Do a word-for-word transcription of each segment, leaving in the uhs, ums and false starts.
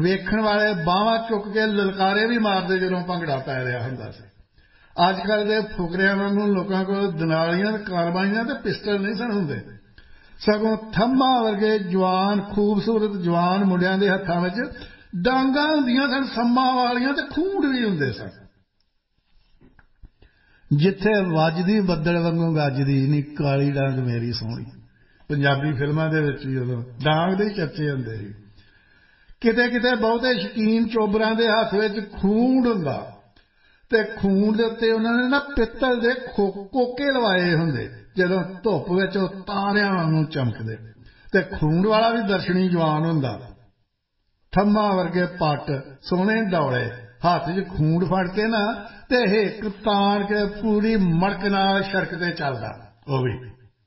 वेखण वाले बाहवां चुक के ललकारे भी मारते जदों भंगड़ा पै रहा हुंदा सी। अजकल दे फुकरियां वांगू लोकां कोल दनालियां कारबाइयां ते पिस्टल नहीं सन हुंदे, सगों थम्मा वर्गे जवान खूबसूरत जवान मुंडियां दे हत्थां विच डांगां हुंदियां सन, सम्मां वालियां ते खूंड भी हुंदे सन। जिथे वजदी बद्दल वांगू गजदी नी काली डांग मेरी सोहणी, पंजाबी फिल्मां दे विच भी उदों डांग दे चर्चे हुंदे सी। किते किते बहुते शकीन चोबरां दे हत्थ विच खूंड हुंदा ते खूंड दे उत्ते उन्हां ने ना पित्तल दे कोके लवाए हुंदे, जदों धुप विच ओह तारियां वांगू चमकदे। ते खूंड वाला भी दर्शनी जवान हुंदा, थम्मा वर्गे पट सोहणे डौले, हाथ च खूंड फड़ के ना ते हिक ताण के पूरी मड़क नाल सड़क ते चलदा। ओह भी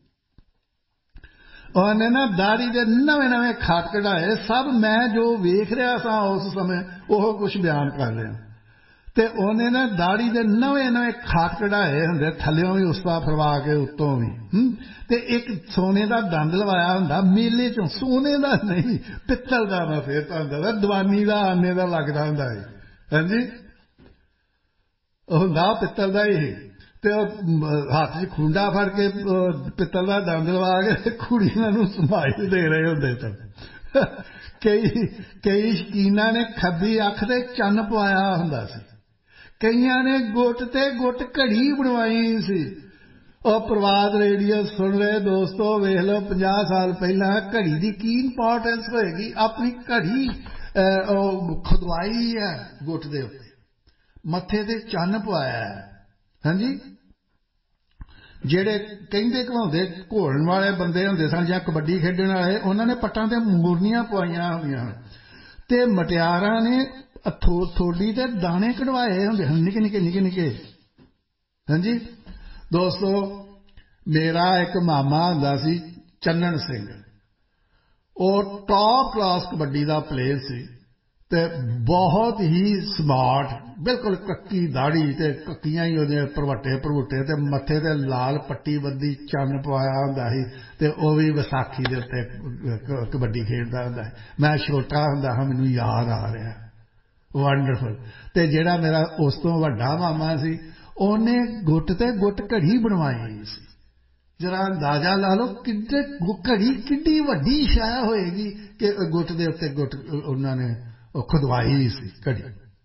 उन्हें ना दाढ़ी दे नवे नवे खत कढ़ाए। सब मैं जो वेख रहा सा उस समय ओह कुछ बयान कर रहा। ते उन्हें ना दाढ़ी दे नवे नवे खत कढ़ाए हुंदे, थल्लियों भी उसदा फरवा के उत्तों भी। ते एक सोने दा दंद लवाया हुंदा मेले चों, सोने दा नहीं पित्तल दा। मैं फिर तुहानूं दस्सां दवानी दा आने दा लगदा हुंदा है। हां जी, हुंदा पित्तल दा ही। ते हाथ च खूंडा फड़ के पित्तल दा दंद लवा के कुड़ियां नूं समाइल दे रहे हुंदे सन। कई कई शकीनां ने खब्बी अख ते चन्न पवाया हुंदा सी, कईयां ने गुट ते गुट घड़ी बनवाई सी। और प्रभात रेडियो सुन रहे दोस्तों, वेख लो पचास साल पहला घड़ी की की इंपॉर्टेंस होएगी। अपनी घड़ी खुदवाई है गुट दे उत्ते, मत्थे ते चन्न पवाया है। हाँ जी, ਜਿਹੜੇ ਕਹਿੰਦੇ ਘਵਾਉਂਦੇ ਘੋਲਣ ਵਾਲੇ ਬੰਦੇ ਹੁੰਦੇ ਸਨ ਜਾਂ ਕਬੱਡੀ ਖੇਡਣ ਵਾਲੇ, ਉਹਨਾਂ ਨੇ ਪੱਟਾਂ ਤੇ ਮੂਰਨੀਆਂ ਪਵਾਈਆਂ ਹੁੰਦੀਆਂ ਹਨ ਤੇ ਮਟਿਆਰਾਂ ਨੇ ਥੋ ਥੋੜੀ ਤੇ ਦਾਣੇ ਕਢਵਾਏ ਹੁੰਦੇ ਹਨ, ਨਿੱਕੇ ਨਿੱਕੇ ਨਿੱਕੇ ਨਿੱਕੇ। ਹਾਂਜੀ ਦੋਸਤੋ, ਮੇਰਾ ਇੱਕ ਮਾਮਾ ਹੁੰਦਾ ਸੀ ਚੰਨਣ ਸਿੰਘ, ਉਹ ਟੌਪ ਕਲਾਸ ਕਬੱਡੀ ਦਾ ਪਲੇਅਰ ਸੀ ਤੇ ਬਹੁਤ ਹੀ ਸਮਾਰਟ, ਬਿਲਕੁਲ ਕੱਕੀ ਦਾੜੀ ਤੇ ਕੱਕੀਆਂ ਹੀ ਉਹਦੇ ਭਰਵੱਟੇ ਭਰਵੁੱਟੇ ਤੇ ਮੱਥੇ ਤੇ ਲਾਲ ਪੱਟੀ ਬੱਧੀ ਚੰਨ ਪਵਾਇਆ ਹੁੰਦਾ ਸੀ ਤੇ ਉਹ ਵੀ ਵਿਸਾਖੀ ਦੇ ਉੱਤੇ ਕਬੱਡੀ ਖੇਡਦਾ ਹੁੰਦਾ ਸੀ। ਮੈਂ ਛੋਟਾ ਹੁੰਦਾ ਹਾਂ, ਮੈਨੂੰ ਯਾਦ ਆ ਰਿਹਾ, ਵੰਡਰਫੁਲ। ਤੇ ਜਿਹੜਾ ਮੇਰਾ ਉਸ ਤੋਂ ਵੱਡਾ ਮਾਮਾ ਸੀ, ਉਹਨੇ ਗੁੱਟ ਤੇ ਗੁੱਟ ਘੜੀ ਬਣਵਾਈ ਸੀ। ਜਰਾ ਅੰਦਾਜ਼ਾ ਲਾ ਲਓ ਕਿੱਡੇ ਘੜੀ ਕਿੱਡੀ ਵੱਡੀ ਸ਼ੈ ਹੋਏਗੀ ਕਿ ਗੁੱਟ ਦੇ ਉੱਤੇ ਗੁੱਟ ਉਹਨਾਂ ਨੇ ਉਹ ਖੁਦਵਾਈ ਸੀ ਘੜੀ।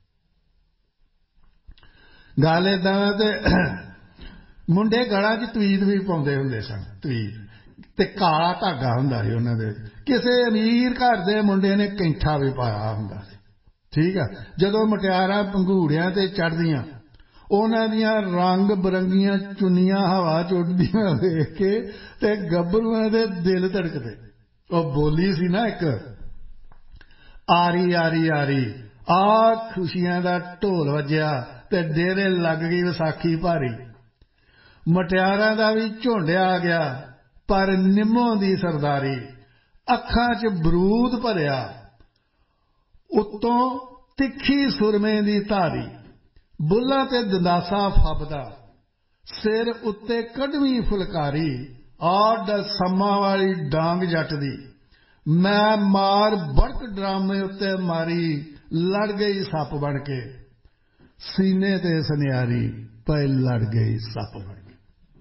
ਗੱਲ ਏਦਾਂ ਤੇ ਮੁੰਡੇ ਗਲਾਂ 'ਚ ਤਵੀਤ ਵੀ ਪਾਉਂਦੇ ਹੁੰਦੇ ਸਨ, ਤਵੀਤ ਤੇ ਕਾਲਾ ਧਾਗਾ ਹੁੰਦਾ ਸੀ ਉਹਨਾਂ ਦੇ। ਕਿਸੇ ਅਮੀਰ ਘਰ ਦੇ ਮੁੰਡੇ ਨੇ ਕੈਂਠਾ ਵੀ ਪਾਇਆ ਹੁੰਦਾ ਸੀ। ਠੀਕ ਆ, ਜਦੋਂ ਮੁਟਿਆਰਾਂ ਪੰਘੂੜਿਆਂ ਤੇ ਚੜ੍ਹਦੀਆਂ, ਉਹਨਾਂ ਦੀਆਂ ਰੰਗ ਬਰੰਗੀਆਂ ਚੁੰਨੀਆਂ ਹਵਾ 'ਚ ਉੱਡਦੀਆਂ ਵੇਖ ਕੇ ਤੇ ਗੱਭਰੂਆਂ ਦੇ ਦਿਲ ਧੜਕਦੇ। ਉਹ ਬੋਲੀ ਸੀ ਨਾ ਇੱਕ, ਆਰੀ ਆਰੀ ਆਰੀ ਆ ਖੁਸ਼ੀਆਂ ਦਾ ਢੋਲ ਵੱਜਿਆ ਤੇ ਡੇਰੇ ਲੱਗ ਗਈ ਵਿਸਾਖੀ ਭਾਰੀ। ਮਟਿਆਰਾਂ ਦਾ ਵੀ ਝੁੰਡ ਆ ਗਿਆ ਪਰ ਨਿੰਮੋਂ ਦੀ ਸਰਦਾਰੀ, ਅੱਖਾਂ 'ਚ ਬਰੂਦ ਭਰਿਆ ਉੱਤੋਂ ਤਿੱਖੀ ਸੁਰਮੇ ਦੀ ਧਾਰੀ, ਬੁੱਲਾਂ ਤੇ ਦੰਦਾਸਾ ਫੱਬਦਾ, ਸਿਰ ਉੱਤੇ ਕਢਵੀਂ ਫੁਲਕਾਰੀ, ਆਡ ਸੰਮਾਂ ਵਾਲੀ ਡਾਂਗ ਜੱਟ ਦੀ। ਮੈਂ ਮਾਰ ਬੜਕ ਡਰਾਮੇ ਉੱਤੇ ਮਾਰੀ, ਲੜ ਗਈ ਸੱਪ ਬਣ ਕੇ, ਸੀਨੇ ਤੇ ਸੁਨਿਆਰੀ ਪਏ ਲੜ ਗਈ ਸੱਪ ਬਣ ਕੇ।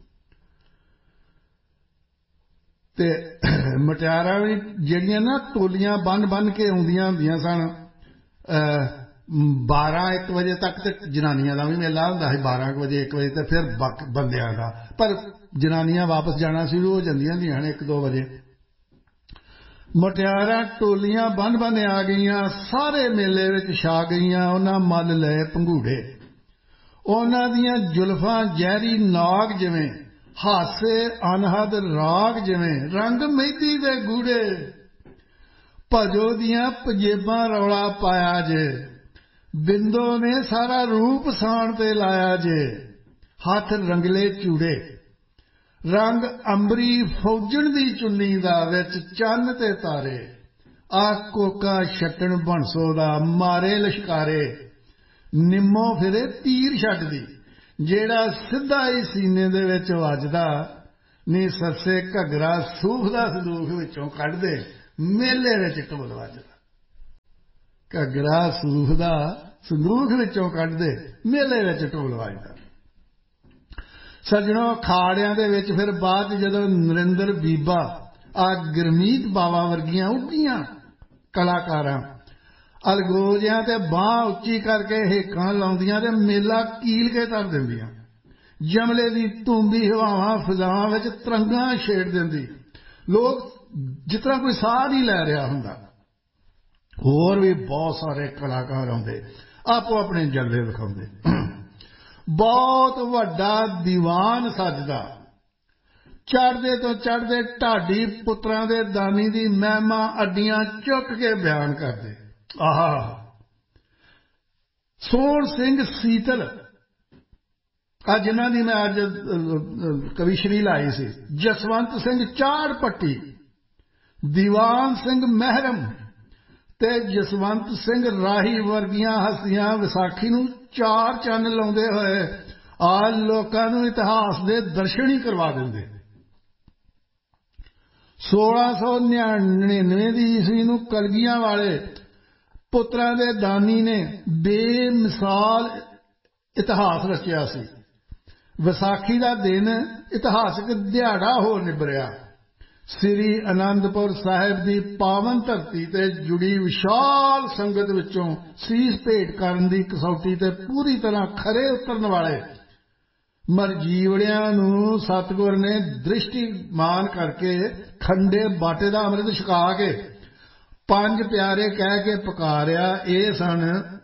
ਤੇ ਮਟਿਆਰਾਂ ਵੀ ਜਿਹੜੀਆਂ ਨਾ ਟੋਲੀਆਂ ਬੰਨ ਬੰਨ ਕੇ ਆਉਂਦੀਆਂ ਹੁੰਦੀਆਂ ਸਨ, ਬਾਰਾਂ ਇੱਕ ਵਜੇ ਤੱਕ ਤੇ ਜਨਾਨੀਆਂ ਦਾ ਵੀ ਮੇਲਾ ਹੁੰਦਾ ਸੀ, ਬਾਰਾਂ ਕੁ ਵਜੇ ਇੱਕ ਵਜੇ ਤੇ ਫਿਰ ਬੰਦਿਆਂ ਦਾ। ਪਰ ਜਨਾਨੀਆਂ ਵਾਪਸ ਜਾਣਾ ਸ਼ੁਰੂ ਹੋ ਜਾਂਦੀਆਂ ਹੁੰਦੀਆਂ ਨੇ ਇੱਕ ਦੋ ਵਜੇ। ਮੁਟਿਆਰਾਂ ਟੋਲੀਆਂ ਬੰਨ ਬੰਨ ਆ ਗਈਆਂ, ਸਾਰੇ ਮੇਲੇ ਵਿੱਚ ਛਾ ਗਈਆਂ। ਉਹਨਾਂ ਮੱਲ ਲਏ ਪੰਘੂੜੇ, ਉਹਨਾਂ ਦੀਆਂ ਜ਼ੁਲਫਾਂ ਜ਼ਹਿਰੀ ਨਾਗ ਜਿਵੇਂ, ਹਾਸੇ ਅਨਹਦ ਰਾਗ ਜਿਵੇਂ, ਰੰਗ ਮਹਿੰਦੀ ਦੇ ਗੂੜੇ। ਭਜੋ ਦੀਆਂ ਪੰਜੇਬਾਂ ਰੌਲਾ ਪਾਇਆ ਜੇ, ਬਿੰਦੋ ਨੇ ਸਾਰਾ ਰੂਪ ਸਾਣ ਤੇ ਲਾਇਆ ਜੇ। ਹੱਥ ਰੰਗਲੇ ਚੂੜੇ, ਰੰਗ ਅੰਬਰੀ ਫੌਜਣ ਦੀ ਚੁੰਨੀ ਦਾ, ਵਿੱਚ ਚੰਨ ਤੇ ਤਾਰੇ। ਆਹ ਕੋਕਾ ਛੱਟਣ ਬਣਸੋ ਦਾ, ਮਾਰੇ ਲਸ਼ਕਾਰੇ। ਨਿੰਮੋ ਫਿਰੇ ਤੀਰ ਛੱਡਦੀ, ਜਿਹੜਾ ਸਿੱਧਾ ਹੀ ਸੀਨੇ ਦੇ ਵਿੱਚ ਵੱਜਦਾ। ਨੀ ਸੱਸੇ ਘੱਗਰਾ ਸੂਖ ਦਾ ਸੰਦੂਖ ਵਿੱਚੋਂ ਕੱਢਦੇ, ਮੇਲੇ ਵਿੱਚ ਢੋਲ ਵੱਜਦਾ। घग्गरा सूफ दा संदूख विचों कढदे मेले विच ढोल वजदा। सज्जणों खाड़ियां दे विच फिर बाद जदों नरिंदर बीबा आ गुरमीत बावा वर्गियां उगियां कलाकारां अलगोजियां ते बांह उच्ची करके हेकां लाउंदियां ते मेला कील के धर दिंदियां। जमले दी धुंबी हवावां फिजावां विच तरंगां छेड़ दिंदी। लोग जिस तरह कोई साह नहीं लै रहा हुंदा। होर भी बहुत सारे कलाकार आउंदे आपो अपने जलवे विखाउंदे। बहुत वड्डा दीवान सजदा। चढ़दे तो चढ़दे ढाडी पुत्रां दे दानी दी महिमा अड्डियां चुक के बयान करदे। आहा सोहण सिंह सीतल आ जिन्हां दी मैं अज कविश्री लाई सी। जसवंत सिंह चाड़ पट्टी, दीवान सिंह महरम ते जसवंत सिंह राही वर्गियां हस्तियां विसाखी नूं चार चंद लाउंदे होए आ लोकां नूं इतिहास दे दर्शन ही करवा दिंदे। सोलह सौ निन्यानवे दी ईस्वी नूं कलगियां वाले पुत्रां दे दानी ने बेमिसाल इतिहास रचिया सी। विसाखी का दिन इतिहासक दिहाड़ा हो निबरिया। श्री आनंदपुर साहिब की पावन धरती ते जुड़ी विशाल संगत विचों सीस भेंट करन दी कसौटी ते पूरी तरह खरे उतरन वाले मरजीवड़ियां नूं सतगुर ने दृष्टिमान करके खंडे बाटे दा अमृत छका के पंज प्यारे कह के पुकारिया। ये सन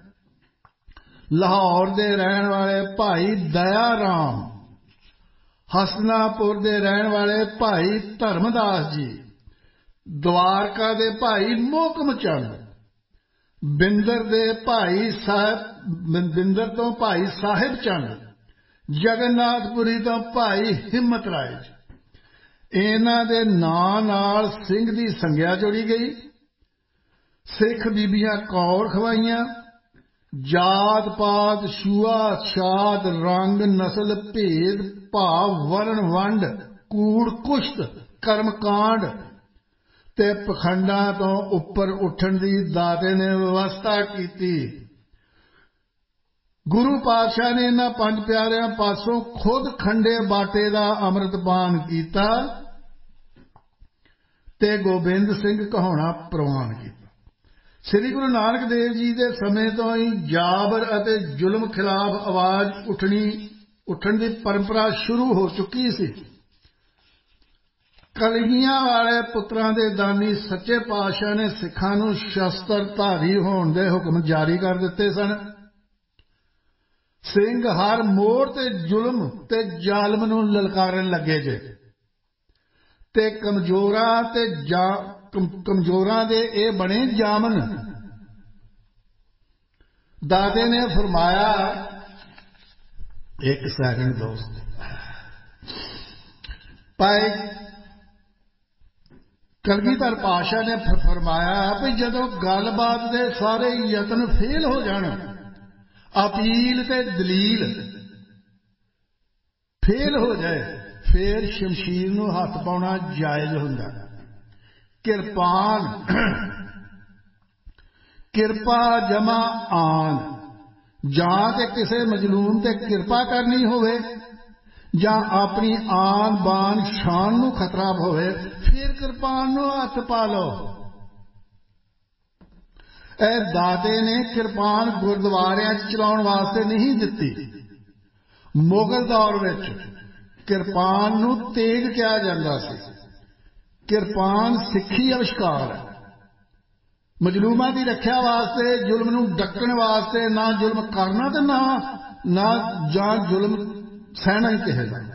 लाहौर दे रहन वाले भाई दया राम, हसनापुर दे रहन वाले भाई धर्मदास जी, द्वारका दे भाई मोहकम चंद, बिंदर दे भाई साहब बिंदर तो भाई साहिब चंद, जगन्नाथपुरी तो भाई हिम्मत राय जी। इन्हां दे नां नाल सिंह दी संग्या जोड़ी गई। सिख बीबियां कौर खवाइयां। जात पात छुआ छात रंग नस्ल भेद भाव वर्ण वंड कूड़ कुश्त कर्म कांड ते पखंडा तो उपर उठन दी दाते ने व्यवस्था की। गुरु पातशाह ने इन्हां पंज प्यारियां पासों खुद खंडे बाटे दा अमृतपान कीता ते गोबिंद सिंह कहाउणा प्रवान किया। श्री गुरु नानक देव जी के समय तो ही जाबर अते जुल्म खिलाफ आवाज उठनी उठन की परंपरा शुरू हो चुकी सी। कलगियां वाले पुत्रां दे दानी सच्चे पातशाह ने सिखां नूं शस्त्रधारी होण दे हुक्म जारी कर दिते सन। सिंह हर मोड़ ते जुल्म ते जालम नूं ललकारन लगे जे ते कमजोरां ते जा कमजोरां दे ए बने जामन। दादे ने फरमाया, एक सैकंड दोस्त, भाई कलगीधर पातशाह ने फरमाया भी जदों गलबात दे सारे यतन फेल हो जाण, अपील ते दलील फेल हो जाए, फिर शमशीर नूं हथ पाउणा जायज हुंदा। किरपान किरपा जमा आन, जां ते किसे मजलूम ते किरपा करनी होवे जां अपनी आन बान शान नूं खतरा होवे, फिर किरपान नूं हथ पा लो। ए दाते ने किरपान गुरुद्वारियां च चलाउण वास्ते नहीं दिती। मुगल दौर विच किरपान नूं तेग किया जांदा सी। किरपान सिखी अविष्कार है। मजलूमां दी रखिया वास्ते, जुल्म नूं डकण वास्ते, ना जुल्म करना ते ना ना जां जुल्म सहना ही किसे दा।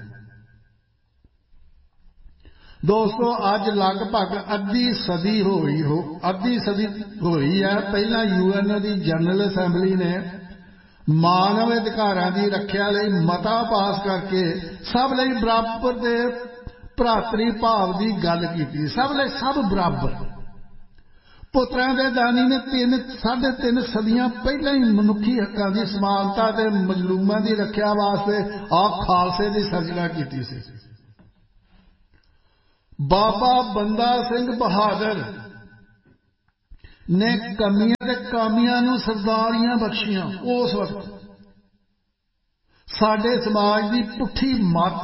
दोस्तों अज लगभग अद्धी सदी होई हो अद्धी सदी होई है पहला यूएन दी जनरल असैंबली ने मानव अधिकारां दी रखिया लई मता पास करके सब लई बराबर दे भरातरी भाव की गल की। सब ले सब बराबर। पुत्रां दे दानी ने तीन साढ़े तीन सदियां पहले ही मनुखी हकों की समानता ते मजलूमां की रखिया वास्ते आ खालसे की सर्जना की सी। बाबा बंदा सिंह बहादुर ਨੇ ਕਮੀਆਂ ਤੇ ਕਾਮੀਆਂ ਨੂੰ ਸਰਦਾਰੀਆਂ ਬਖਸ਼ੀਆਂ। ਉਸ ਵਕਤ ਸਾਡੇ ਸਮਾਜ ਦੀ ਪੁੱਠੀ ਮੱਤ,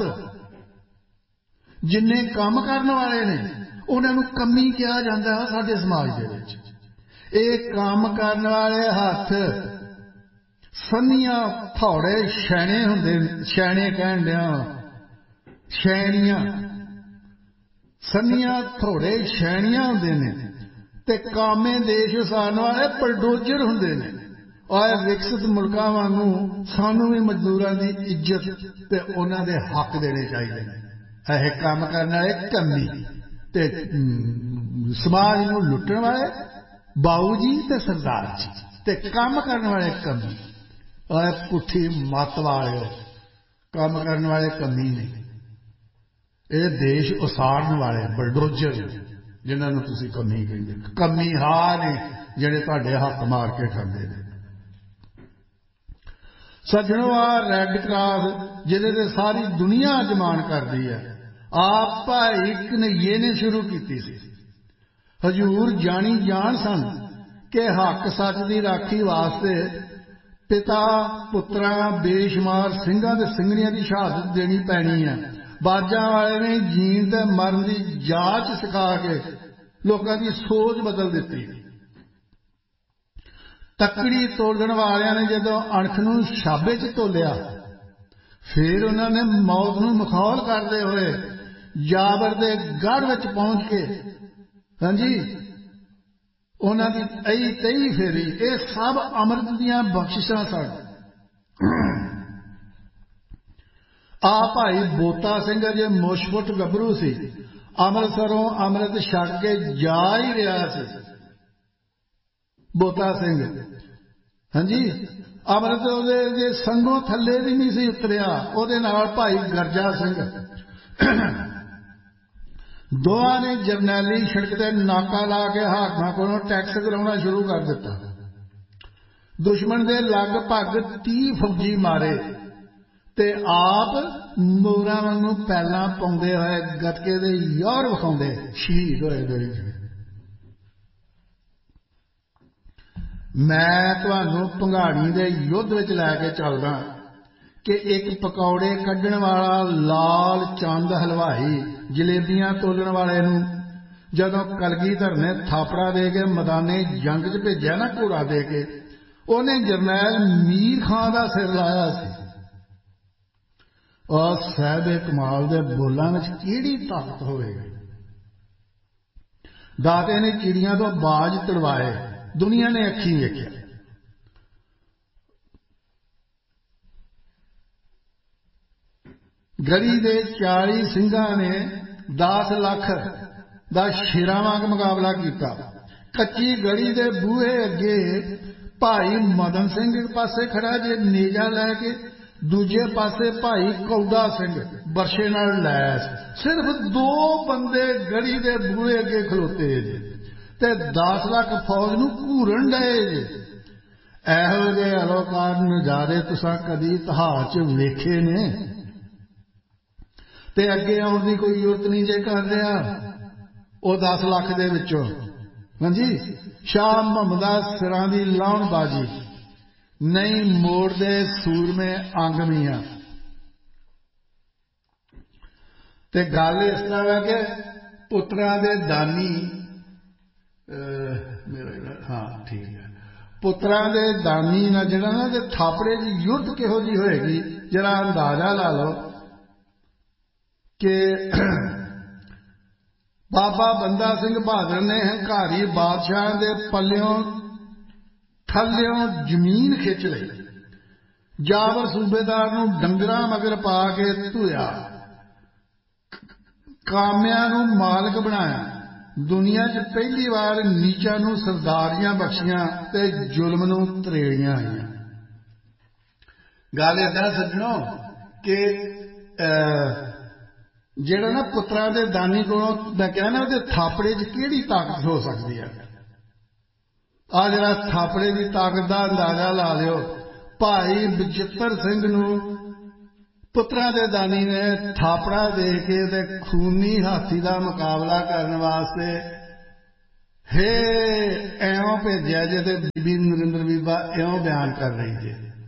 ਜਿੰਨੇ ਕੰਮ ਕਰਨ ਵਾਲੇ ਨੇ ਉਹਨਾਂ ਨੂੰ ਕਮੀ ਕਿਹਾ ਜਾਂਦਾ ਹੈ ਸਾਡੇ ਸਮਾਜ ਦੇ ਵਿੱਚ। ਇਹ ਕੰਮ ਕਰਨ ਵਾਲੇ ਹੱਥ ਸੰਨੀਆਂ ਥੋੜੇ ਛੈਣੇ ਹੁੰਦੇ, ਛੈਣੇ ਕਹਿਣ ਡਿਆ ਛੈਣੀਆਂ, ਸੰਨੀਆਂ ਥੋੜੇ ਛੈਣੀਆਂ ਹੁੰਦੇ ਨੇ ਤੇ ਕਾਮੇ ਦੇਸ਼ ਵਸਾਉਣ ਵਾਲੇ ਬਲਡੋਜ਼ਰ ਹੁੰਦੇ ਨੇ। ਔਰ ਵਿਕਸਿਤ ਮੁਲਕਾਂ ਵਾਂਗੂ ਸਾਨੂੰ ਵੀ ਮਜ਼ਦੂਰਾਂ ਦੀ ਇੱਜ਼ਤ ਤੇ ਉਹਨਾਂ ਦੇ ਹੱਕ ਦੇਣੇ ਚਾਹੀਦੇ ਨੇ। ਇਹ ਕੰਮ ਕਰਨ ਵਾਲੇ ਕਮੀ ਤੇ ਸਮਾਜ ਨੂੰ ਲੁੱਟਣ ਵਾਲੇ ਬਾਊ ਜੀ ਤੇ ਸਰਦਾਰ ਜੀ, ਤੇ ਕੰਮ ਕਰਨ ਵਾਲੇ ਕਮੀ। ਔਰ ਪੁੱਠੀ ਮੱਤ ਵਾਲਿਓ, ਕੰਮ ਕਰਨ ਵਾਲੇ ਕਮੀ ਨਹੀਂ, ਇਹ ਦੇਸ਼ ਉਸਾਰਨ ਵਾਲੇ ਬਲਡੋਜ਼ਰ ਜਿਨ੍ਹਾਂ ਨੂੰ ਤੁਸੀਂ ਕਮੀ ਕਹਿੰਦੇ। ਕਮੀ ਹਾਂ ਨੇ ਜਿਹੜੇ ਤੁਹਾਡੇ ਹੱਥ ਮਾਰ ਕੇ ਖਾਂਦੇ ਨੇ। ਸੱਜਣੋ, ਆ ਰੈੱਡ ਕਰਾਸ ਜਿਹਦੇ ਤੇ ਸਾਰੀ ਦੁਨੀਆ ਅਜਮਾਨ ਕਰਦੀ ਹੈ, ਆਪ ਭਾਈ ਕਨਈਏ ਨੇ ਸ਼ੁਰੂ ਕੀਤੀ ਸੀ। ਹਜ਼ੂਰ ਜਾਣੀ ਜਾਣ ਸਨ ਕਿ ਹੱਕ ਸੱਚ ਦੀ ਰਾਖੀ ਵਾਸਤੇ ਪਿਤਾ ਪੁੱਤਰਾਂ ਬੇਸ਼ੁਮਾਰ ਸਿੰਘਾਂ ਤੇ ਸਿੰਘਣੀਆਂ ਦੀ ਸ਼ਹਾਦਤ ਦੇਣੀ ਪੈਣੀ ਹੈ। ਬਾਜਾਂ ਵਾਲੇ ਨੇ ਜੀਣ ਤੇ ਮਰਨ ਦੀ ਜਾਚ ਸਿਖਾ ਕੇ ਲੋਕਾਂ ਦੀ ਸੋਚ ਬਦਲ ਦਿੱਤੀ। ਤੱਕੜੀ ਤੋਲਣ ਵਾਲਿਆਂ ਨੇ ਜਦੋਂ ਅਣਖ ਨੂੰ ਛਾਬੇ 'ਚ ਤੋਲਿਆ, ਫਿਰ ਉਹਨਾਂ ਨੇ ਮੌਤ ਨੂੰ ਮਖੌਲ ਕਰਦੇ ਹੋਏ ਜਾਬਰ ਦੇ ਗੜ੍ਹ ਵਿੱਚ ਪਹੁੰਚ ਕੇ ਹਾਂਜੀ ਉਹਨਾਂ ਦੀ ਅਈ ਤਈ ਫੇਰੀ। ਇਹ ਸਭ ਅੰਮ੍ਰਿਤ ਦੀਆਂ ਬਖਸ਼ਿਸ਼ਾਂ ਸਨ। ਆ ਭਾਈ ਬੋਤਾ ਸਿੰਘ ਅਜੇ ਮੁਸ਼ਫੁੱਟ ਗੱਭਰੂ ਸੀ, ਅੰਮ੍ਰਿਤਸਰੋਂ ਅੰਮ੍ਰਿਤ ਛਕ ਕੇ ਜਾ ਹੀ ਰਿਹਾ ਸੀ। ਬੋਤਾ ਸਿੰਘ ਹਾਂਜੀ ਅੰਮ੍ਰਿਤ ਉਹਦੇ ਜੇ ਸੰਗੋਂ ਥੱਲੇ ਵੀ ਨਹੀਂ ਸੀ ਉਤਰਿਆ। ਉਹਦੇ ਨਾਲ ਭਾਈ ਗਰਜਾ ਸਿੰਘ, ਦੋਵਾਂ ਨੇ ਜਰਨੈਲੀ ਸੜਕ ਤੇ ਨਾਕਾ ਲਾ ਕੇ ਹਾਕਮਾਂ ਕੋਲੋਂ ਟੈਕਸ ਕਰਾਉਣਾ ਸ਼ੁਰੂ ਕਰ ਦਿੱਤਾ। ਦੁਸ਼ਮਣ ਦੇ ਲਗਭਗ ਤੀਹ ਫੌਜੀ ਮਾਰੇ ਤੇ ਆਪ ਮੋਰਾਂ ਵਾਂਗੂ ਪੈਲਾਂ ਪਾਉਂਦੇ ਹੋਏ ਗੱਤਕੇ ਦੇ ਯੋਰ ਵਿਖਾਉਂਦੇ ਸ਼ਹੀਦ ਹੋਏ ਗਏ। ਮੈਂ ਤੁਹਾਨੂੰ ਭੰਗਾਣੀ ਦੇ ਯੁੱਧ ਵਿੱਚ ਲੈ ਕੇ ਚੱਲਦਾ ਕਿ ਇੱਕ ਪਕੌੜੇ ਕੱਢਣ ਵਾਲਾ ਲਾਲ ਚੰਦ ਹਲਵਾਈ ਜਲੇਬੀਆਂ ਤੋਲਣ ਵਾਲੇ ਨੂੰ ਜਦੋਂ ਕਲਗੀਧਰ ਨੇ ਥਾਪੜਾ ਦੇ ਕੇ ਮੈਦਾਨੇ ਜੰਗ 'ਚ ਭੇਜਿਆ ਨਾ, ਘੋੜਾ ਦੇ ਕੇ, ਉਹਨੇ ਜਰਨੈਲ ਮੀਰ ਖਾਂ ਦਾ ਸਿਰ ਲਾਇਆ ਸੀ। ਔਰ ਸਾਹਿਬ ਕਮਾਲ ਦੇ ਬੋਲਾਂ ਵਿੱਚ ਕਿਹੜੀ ਤਾਕਤ ਹੋਵੇਗੀ। ਦਾਤੇ ਨੇ ਚਿੜੀਆਂ ਤੋਂ ਬਾਜ ਤੜਵਾਏ, ਦੁਨੀਆ ਨੇ ਅੱਖੀਂ ਵੇਖਿਆ। ਗੜੀ ਦੇ ਚਾਲੀ ਸਿੰਘਾਂ ਨੇ ਦਸ ਲੱਖ ਦਾ ਸ਼ੇਰਾਂ ਵਾਂਗ ਮੁਕਾਬਲਾ ਕੀਤਾ। ਕੱਚੀ ਗੜੀ ਦੇ ਬੂਹੇ ਅੱਗੇ ਭਾਈ ਮਦਨ ਸਿੰਘ ਇੱਕ ਪਾਸੇ ਖੜਾ ਜੇ ਨੇਜਾ ਲੈ ਕੇ, ਦੂਜੇ ਪਾਸੇ ਭਾਈ ਕੌਡਾ ਸਿੰਘ ਬਰਸ਼ੇ ਨਾਲ ਲੈਸ। ਸਿਰਫ ਦੋ ਬੰਦੇ ਗੜੀ ਦੇ ਬੂਹੇ ਅੱਗੇ ਖਲੋਤੇ ਜੇ ਤੇ ਦਸ ਲੱਖ ਫੌਜ ਨੂੰ ਘੂਰਨ ਡਏ ਜੇ। ਇਹੋ ਜਿਹੇ ਅਲੋਕਾਰ ਨਜ਼ਾਰੇ ਤੁਸੀਂ ਕਦੀ ਇਤਿਹਾਸ 'ਚ ਵੇਖੇ ਨੇ? ਤੇ ਅੱਗੇ ਆਉਣ ਦੀ ਕੋਈ ਜ਼ਰੂਰਤ ਨਹੀਂ ਜੇ ਕਰ ਰਿਹਾ ਉਹ ਦਸ ਲੱਖ ਦੇ ਵਿੱਚੋਂ। ਹਾਂਜੀ, ਸ਼ਾਹ ਮੁਹੰਮਦਾ ਸਿਰਾਂ ਦੀ ਲਾਉਣ ਬਾਜੀ ਨਹੀਂ ਮੋੜਦੇ ਸੂਰਮੇ ਅੰਗ ਮੀਆਂ। ਤੇ ਗੱਲ ਇਸ ਤਰ੍ਹਾਂ ਹੈ ਕਿ ਪੁੱਤਰਾਂ ਦੇ ਦਾਨੀ ਮੇਰਾ ਹਾਂ ਠੀਕ ਹੈ ਪੁੱਤਰਾਂ ਦੇ ਦਾਨੀ ਨਾਲ ਜਿਹੜਾ ਨਾ ਤੇ ਥਾਪੜੇ ਦੀ ਯੁੱਧ ਕਿਹੋ ਜਿਹੀ ਹੋਏਗੀ ਜਰਾ ਅੰਦਾਜ਼ਾ ਲਾ ਲਓ ਕਿ ਬਾਬਾ ਬੰਦਾ ਸਿੰਘ ਬਹਾਦਰ ਨੇ ਹੰਕਾਰੀ ਬਾਦਸ਼ਾਹ ਦੇ ਪੱਲਿਓਂ ਥੱਲਿਓਂ ਜ਼ਮੀਨ ਖਿੱਚ ਲਈ, ਜਾਬਰ ਸੂਬੇਦਾਰ ਨੂੰ ਡੰਗਰਾਂ ਮਗਰ ਪਾ ਕੇ ਧੂਇਆ, ਕਾਮਿਆਂ ਨੂੰ ਮਾਲਕ ਬਣਾਇਆ, ਦੁਨੀਆ 'ਚ ਪਹਿਲੀ ਵਾਰ ਨੀਚਾਂ ਨੂੰ ਸਰਦਾਰੀਆਂ ਬਖਸ਼ੀਆਂ ਤੇ ਜ਼ੁਲਮ ਨੂੰ ਤਰੇੜੀਆਂ ਆਈਆਂ। ਗੱਲ ਏਦਾਂ ਸੱਜਣੋ ਕਿ ਜਿਹੜਾ ਨਾ ਪੁੱਤਰਾਂ ਦੇ ਦਾਨੀ ਕੋਲੋਂ ਮੈਂ ਕਿਹਾ ਨਾ ਉਹਦੇ ਥਾਪੜੇ 'ਚ ਕਿਹੜੀ ਤਾਕਤ ਹੋ ਸਕਦੀ ਹੈ। ਆ ਜਿਹੜਾ ਥਾਪੜੇ ਦੀ ਤਾਕਤ ਦਾ ਅੰਦਾਜ਼ਾ ਲਾ ਲਿਓ। ਭਾਈ ਬਚਿੱਤਰ ਸਿੰਘ ਨੂੰ ਪੁੱਤਰਾਂ ਦੇ ਦਾਨੀ ਨੇ ਥਾਪੜਾ ਦੇ ਕੇ ਤੇ ਖੂਨੀ ਹਾਥੀ ਦਾ ਮੁਕਾਬਲਾ ਕਰਨ ਵਾਸਤੇ ਫੇਰ ਇਉਂ ਭੇਜਿਆ ਜੇ ਤੇ ਬੀਬੀ ਨਰਿੰਦਰ ਬੀਬਾ ਇਉਂ ਬਿਆਨ ਕਰ ਰਹੀ ਜੇ